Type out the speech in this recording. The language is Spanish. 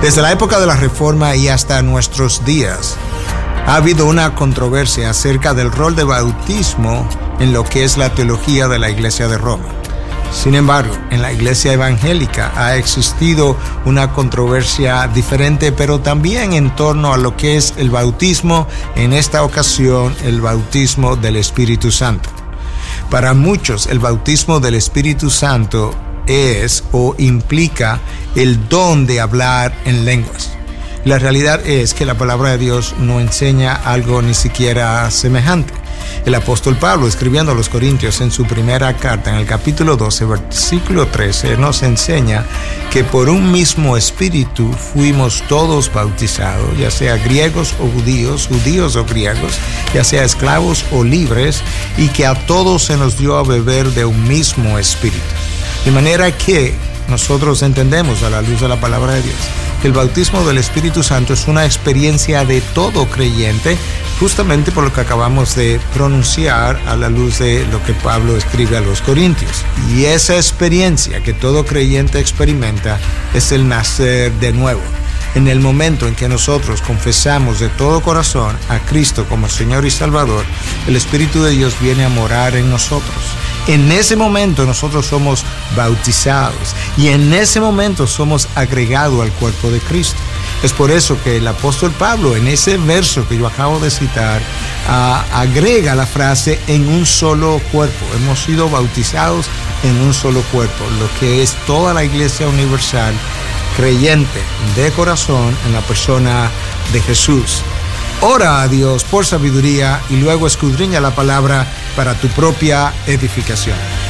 Desde la época de la Reforma y hasta nuestros días, ha habido una controversia acerca del rol de bautismo en lo que es la teología de la Iglesia de Roma. Sin embargo, en la Iglesia evangélica ha existido una controversia diferente, pero también en torno a lo que es el bautismo, en esta ocasión el bautismo del Espíritu Santo. Para muchos, el bautismo del Espíritu Santo es o implica el don de hablar en lenguas. La realidad es que la palabra de Dios no enseña algo ni siquiera semejante. El apóstol Pablo, escribiendo a los Corintios en su primera carta, en el capítulo 12, versículo 13, nos enseña que por un mismo espíritu fuimos todos bautizados, ya sea griegos o judíos, judíos o griegos, ya sea esclavos o libres, y que a todos se nos dio a beber de un mismo espíritu. De manera que nosotros entendemos a la luz de la palabra de Dios que el bautismo del Espíritu Santo es una experiencia de todo creyente, justamente por lo que acabamos de pronunciar a la luz de lo que Pablo escribe a los Corintios. Y esa experiencia que todo creyente experimenta es el nacer de nuevo. En el momento en que nosotros confesamos de todo corazón a Cristo como Señor y Salvador, el Espíritu de Dios viene a morar en nosotros. En ese momento nosotros somos bautizados y en ese momento somos agregados al cuerpo de Cristo. Es por eso que el apóstol Pablo, en ese verso que yo acabo de citar, agrega la frase en un solo cuerpo. Hemos sido bautizados en un solo cuerpo, lo que es toda la Iglesia universal creyente de corazón en la persona de Jesús. Ora a Dios por sabiduría y luego escudriña la palabra para tu propia edificación.